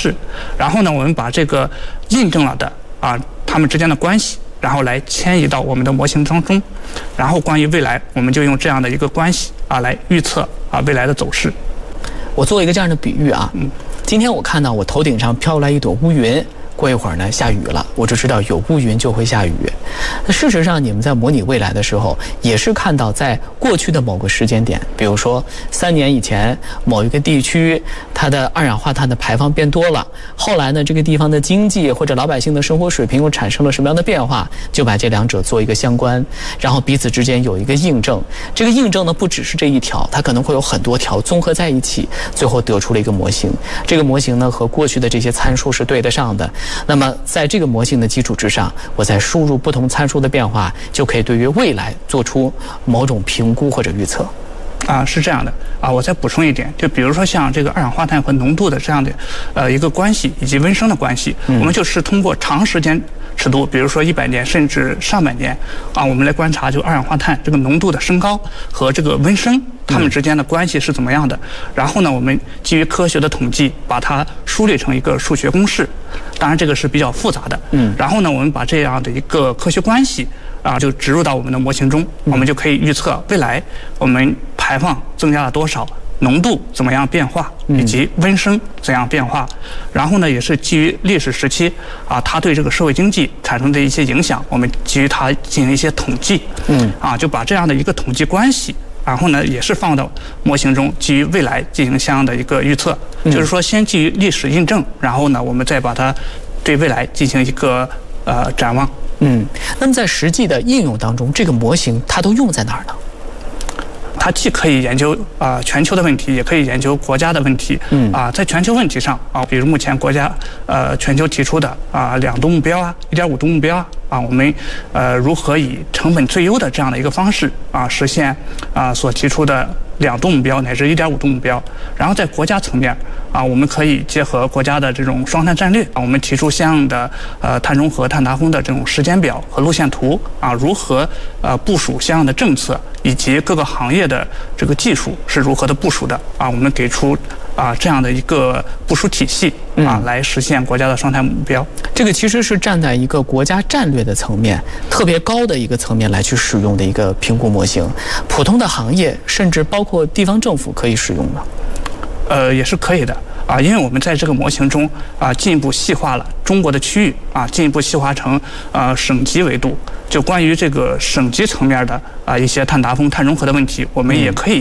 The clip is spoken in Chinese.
式，然后呢，我们把这个印证了的它们之间的关系，然后来迁移到我们的模型当中，然后关于未来，我们就用这样的一个关系来预测未来的走势。 我做一个这样的比喻今天我看到我头顶上飘来一朵乌云。过一会儿呢，下雨了，我就知道有乌云就会下雨。那事实上，你们在模拟未来的时候，也是看到在过去的某个时间点，比如说3年以前，某一个地区它的二氧化碳的排放变多了，后来呢，这个地方的经济或者老百姓的生活水平又产生了什么样的变化，就把这两者做一个相关，然后彼此之间有一个印证。这个印证呢，不只是这一条，它可能会有很多条综合在一起，最后得出了一个模型。这个模型呢，和过去的这些参数是对得上的。那么在这个模型的基础之上，我再输入不同参数的变化，就可以对于未来做出某种评估或者预测。 是这样的我再补充一点，就比如说像这个二氧化碳和浓度的这样的一个关系，以及温升的关系，我们就是通过长时间尺度，比如说100年甚至上百年我们来观察就二氧化碳这个浓度的升高和这个温升它们之间的关系是怎么样的。然后呢，我们基于科学的统计，把它梳理成一个数学公式。当然这个是比较复杂的。然后呢，我们把这样的一个科学关系就植入到我们的模型中，我们就可以预测未来我们排放增加了多少，浓度怎么样变化，以及温升怎样变化。然后呢，也是基于历史时期它对这个社会经济产生的一些影响，我们基于它进行一些统计。就把这样的一个统计关系，然后呢，也是放到模型中，基于未来进行相应的一个预测。就是说，先基于历史印证，然后呢，我们再把它对未来进行一个展望。 那么在实际的应用当中，这个模型它都用在哪儿呢？ 它既可以研究全球的问题，也可以研究国家的问题。在全球问题上比如目前国家全球提出的2度目标1.5度目标我们如何以成本最优的这样的一个方式实现所提出的2度目标乃至1.5度目标。然后在国家层面我们可以结合国家的这种双碳战略我们提出相应的碳中和、碳达峰的这种时间表和路线图如何部署相应的政策，以及各个行业的这个技术是如何的部署的我们给出这样的一个部署体系来实现国家的双碳目标。 这个其实是站在一个国家战略的层面，特别高的一个层面来去使用的一个评估模型。普通的行业甚至包括地方政府可以使用吗？ 也是可以的因为我们在这个模型中进一步细化了中国的区域进一步细化成省级维度。就关于这个省级层面的一些碳达峰、碳中和的问题，我们也可以